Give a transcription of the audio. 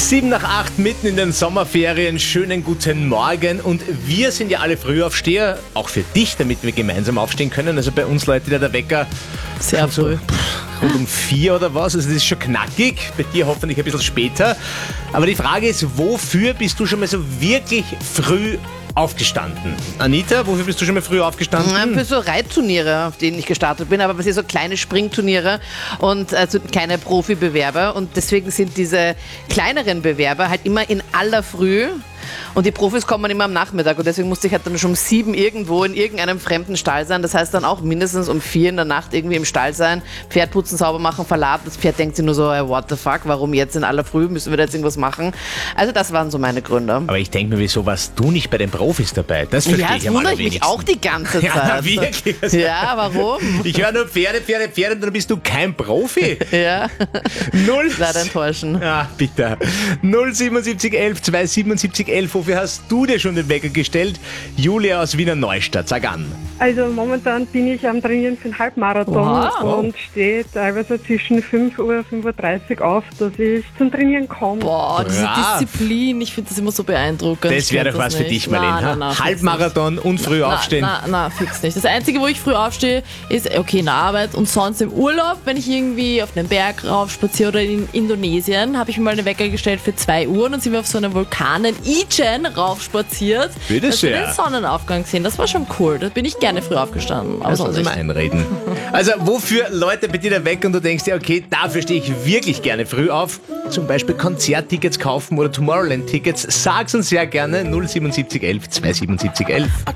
7:08 mitten in den Sommerferien. Schönen guten Morgen. Und wir sind ja alle Frühaufsteher, auch für dich, damit wir gemeinsam aufstehen können. Also bei uns läutet ja der Wecker sehr früh. Rund um 4 oder was. Also das ist schon knackig. Bei dir hoffentlich ein bisschen später. Aber die Frage ist, wofür bist du schon mal so wirklich früh aufgestanden? Anita, wofür bist du schon mal früh aufgestanden? Für so Reitturniere, auf denen ich gestartet bin, aber was so kleine Springturniere und also keine Profibewerber. Und deswegen sind diese kleineren Bewerber halt immer in aller Früh. Und die Profis kommen immer am Nachmittag und deswegen musste ich halt dann schon um 7 irgendwo in irgendeinem fremden Stall sein. Das heißt dann auch mindestens um 4 in der Nacht irgendwie im Stall sein, Pferd putzen, sauber machen, verladen. Das Pferd denkt sich nur so, hey, what the fuck, warum jetzt in aller Früh, müssen wir da jetzt irgendwas machen? Also das waren so meine Gründe. Aber ich denke mir, wieso warst du nicht bei den Profis dabei? Das verstehe ich jetzt wundere ich mich auch die ganze Zeit. Ja, wirklich. Ja, warum? Ich höre nur Pferde und dann bist du kein Profi. Ja, Null. leider enttäuschen. Ja, bitte. 07711 27711. Wofür hast du dir schon den Wecker gestellt? Julia aus Wiener Neustadt, sag an. Also momentan bin ich am Trainieren für einen Halbmarathon und stehe teilweise zwischen 5:35 Uhr auf, dass ich zum Trainieren komme. Boah, diese Brav. Disziplin, ich finde das immer so beeindruckend. Das wäre doch was für dich, Marlene. Nein, Halbmarathon und früh aufstehen. Na, fix nicht. Das Einzige, wo ich früh aufstehe, ist okay in der Arbeit und sonst im Urlaub, wenn ich irgendwie auf den Berg rauf spaziere oder in Indonesien, habe ich mir mal einen Wecker gestellt für 2 Uhr und dann sind wir auf so einem Vulkan in Ijen rauf spaziert. Bitte dass wir sehr. den Sonnenaufgang sehen. Das war schon cool. Da bin ich gerne früh aufgestanden. Aber Das sonst soll mal nicht. einreden. Also, wofür Leute bei dir der Wecker und du denkst dir, okay, dafür stehe ich wirklich gerne früh auf. Zum Beispiel Konzerttickets kaufen oder Tomorrowland-Tickets. Sag's uns sehr gerne 07711 27711.